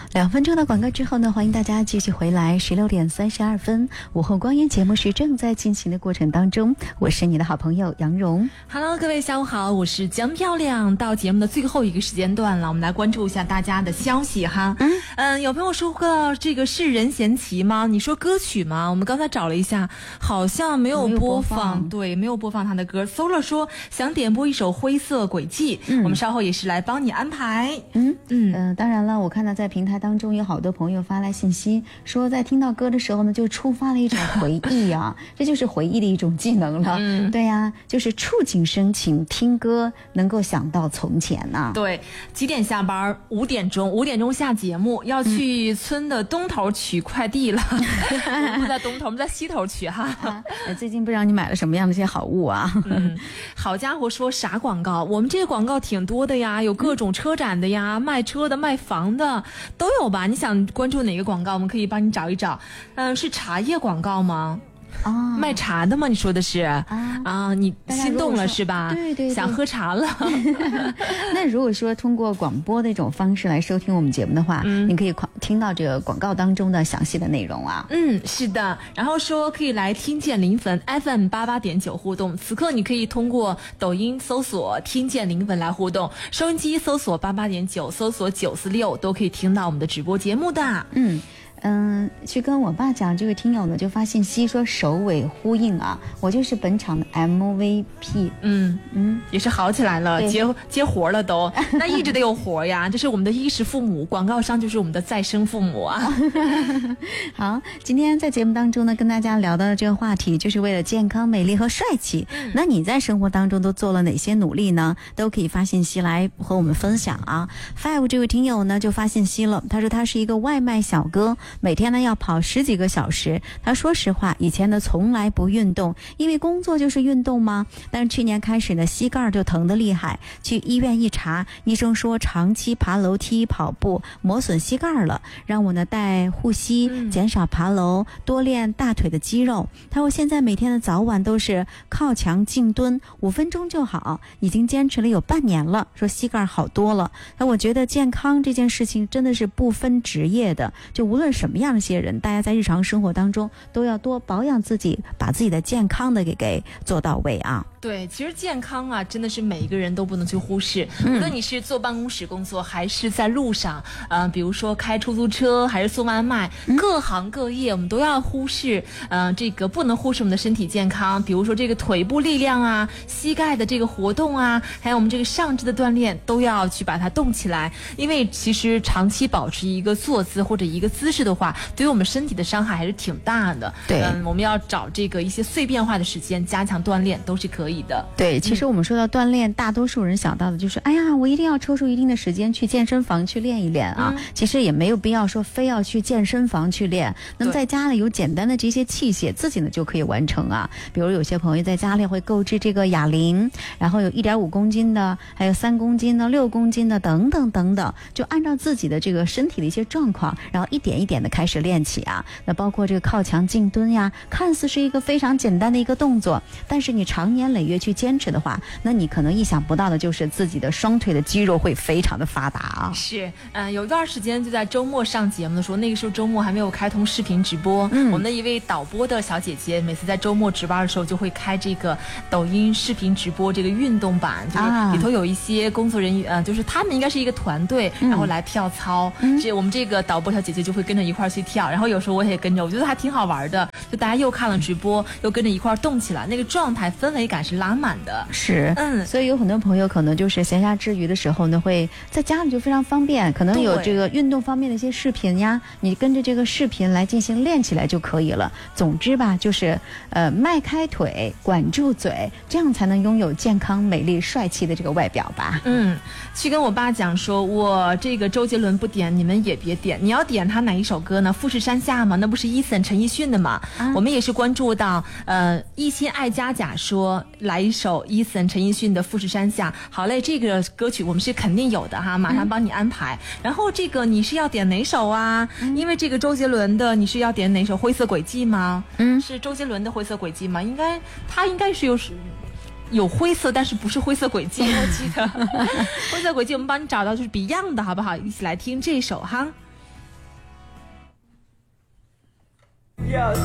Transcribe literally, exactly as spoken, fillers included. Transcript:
两分钟的广告之后呢，欢迎大家继续回来。十六点三十二分，午后光阴节目是正在进行的过程当中，我是你的好朋友杨蓉。 Hello， 各位下午好，我是江漂亮。到节目的最后一个时间段了，我们来关注一下大家的消息哈。嗯嗯，有朋友说过这个是任贤齐吗？你说歌曲吗？我们刚才找了一下，好像没有播放，播放对，没有播放他的歌。搜了说想点播一首《灰色轨迹》，嗯，我们稍后也是来帮你安排。 嗯嗯、呃、当然了，我看到在平台当中有好多朋友发来信息，说在听到歌的时候呢，就触发了一种回忆啊，这就是回忆的一种技能了。嗯，对呀、啊，就是触景生情，听歌能够想到从前呐、啊。 对，几点下班？五点钟，五点钟下节目，要去村的东头取快递了。嗯、我们不在东头，我们在西头取哈。 啊、最近不知道你买了什么样的一些好物啊？ 嗯，好家伙，说啥广告？我们这个广告挺多的呀，有各种车展的呀，卖车的、卖房的都有吧？你想关注哪个广告，我们可以帮你找一找。嗯，是茶叶广告吗？啊、哦，卖茶的吗？你说的是啊啊，你心动了是吧？ 对 对, 对， 想喝茶了。 那如果说通过广播的这种方式来收听我们节目的话，嗯、你可以听到这个广告当中的详细的内容啊。 嗯，是的。然后说可以来听见临汾 F M 八八点九互动，此刻你可以通过抖音搜索听见临汾来互动，收音机搜索八八点九，搜索九四六都可以听到我们的直播节目的。 嗯。嗯，去跟我爸讲，这位听友呢就发信息说首尾呼应啊，我就是本场的 M V P。 嗯嗯，也是好起来了，接接活了都，那一直得有活呀，这是我们的衣食父母，广告商就是我们的再生父母啊。 好，今天在节目当中呢，跟大家聊到的这个话题，就是为了健康、美丽和帅气。嗯、那你在生活当中都做了哪些努力呢？都可以发信息来和我们分享啊。Five 这位听友呢就发信息了，他说他是一个外卖小哥。每天呢要跑十几个小时，他说实话以前呢从来不运动，因为工作就是运动嘛。但是去年开始呢膝盖就疼得厉害，去医院一查，医生说长期爬楼梯跑步磨损膝盖了，让我呢带护膝，减少爬楼，多练大腿的肌肉。他说现在每天的早晚都是靠墙静蹲五分钟就好，已经坚持了有半年了，说膝盖好多了。那我觉得健康这件事情真的是不分职业的，就无论什么样的些人，大家在日常生活当中都要多保养自己，把自己的健康的给给做到位啊。 对，其实健康啊，真的是每一个人都不能去忽视。无论你是坐办公室工作，还是在路上，呃，比如说开出租车，还是送外卖，嗯、各行各业我们都要忽视，呃，这个不能忽视我们的身体健康。比如说这个腿部力量啊，膝盖的这个活动啊，还有我们这个上肢的锻炼，都要去把它动起来。因为其实长期保持一个坐姿或者一个姿势的话，对于我们身体的伤害还是挺大的。 对， 嗯，我们要找这个一些碎片化的时间加强锻炼，都是可以的。 对，其实我们说到锻炼，嗯、大多数人想到的就是，哎呀，我一定要抽出一定的时间去健身房去练一练啊。嗯、其实也没有必要说非要去健身房去练，那么在家里有简单的这些器械，自己呢就可以完成啊。比如有些朋友在家里会购置这个哑铃，然后有一点五公斤的，还有三公斤的、六公斤的等等等等，就按照自己的这个身体的一些状况，然后一点一点的开始练起啊。那包括这个靠墙静蹲呀，看似是一个非常简单的一个动作，但是你常年累月去坚持的话，那你可能意想不到的就是自己的双腿的肌肉会非常的发达啊。 是，嗯、呃，有一段时间就在周末上节目的时候，那个时候周末还没有开通视频直播，嗯，我们的一位导播的小姐姐每次在周末值班的时候就会开这个抖音视频直播这个运动版，就是里头有一些工作人员，呃，就是他们应该是一个团队，然后来跳操，嗯，这我们这个导播小姐姐就会跟着一块去跳，然后有时候我也跟着，我觉得还挺好玩的，就大家又看了直播，又跟着一块动起来，那个状态氛围感是拉满的。 是，嗯，所以有很多朋友可能就是闲暇之余的时候呢，会在家里就非常方便，可能有这个运动方面的一些视频呀，你跟着这个视频来进行练起来就可以了。总之吧，就是呃迈开腿，管住嘴，这样才能拥有健康、美丽、帅气的这个外表吧。 嗯，去跟我爸讲说，我这个周杰伦不点，你们也别点。你要点他哪一首歌呢？富士山下嘛，那不是Eason陈奕迅的嘛？啊、我们也是关注到，呃，一心爱家甲说来一首Eason陈奕迅的富士山下。好嘞，这个歌曲我们是肯定有的哈，马上帮你安排。嗯、然后这个你是要点哪首啊？嗯、因为这个周杰伦的，你是要点哪首？灰色轨迹吗？嗯，是周杰伦的灰色轨迹吗？应该他应该是有是。有灰色，但是不是灰色轨迹，我记得灰色轨迹我们帮你找到就是 Beyond 的好不好？一起来听这首哈。 要